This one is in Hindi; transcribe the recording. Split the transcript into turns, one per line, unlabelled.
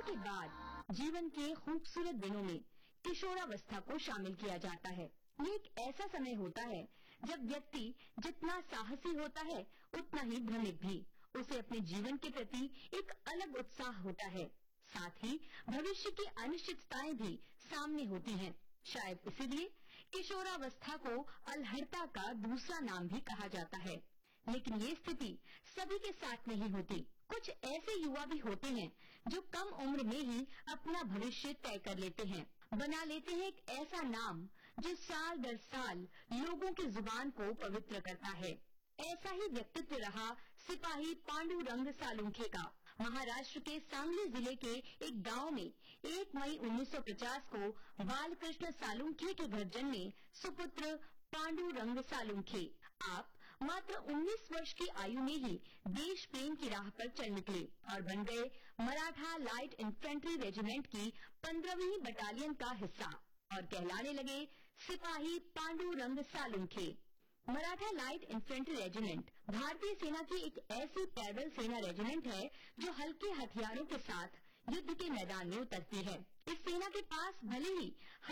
के बाद जीवन के खूबसूरत दिनों में किशोरावस्था को शामिल किया जाता है। ये एक ऐसा समय होता है जब व्यक्ति जितना साहसी होता है उतना ही भ्रमित भी। उसे अपने जीवन के प्रति एक अलग उत्साह होता है, साथ ही भविष्य की अनिश्चितताएं भी सामने होती हैं। शायद इसीलिए किशोरावस्था को अलहड़ता का दूसरा नाम भी कहा जाता है। लेकिन ये स्थिति सभी के साथ नहीं होती। कुछ ऐसे युवा भी होते हैं जो कम उम्र में ही अपना भविष्य तय कर लेते हैं, बना लेते हैं एक ऐसा नाम जो साल दर साल लोगों की जुबान को पवित्र करता है। ऐसा ही व्यक्तित्व रहा सिपाही पांडुरंग सालुंखे का। महाराष्ट्र के सांगली जिले के एक गांव में 1 मई 1950 को बालकृष्ण सालुंखे के घर जन्मे सुपुत्र पांडुरंग सालुंखे आप मात्र 19 वर्ष की आयु में ही देश प्रेम की राह पर चल निकले और बन गए मराठा लाइट इन्फेंट्री रेजिमेंट की 15वीं बटालियन का हिस्सा और कहलाने लगे सिपाही Pandurang Salunkhe. Maratha light infantry regiment भारतीय सेना की एक ऐसी पैदल सेना रेजिमेंट है जो हल्के हथियारों के साथ युद्ध के मैदान में उतरती है। इस सेना के पास भले ही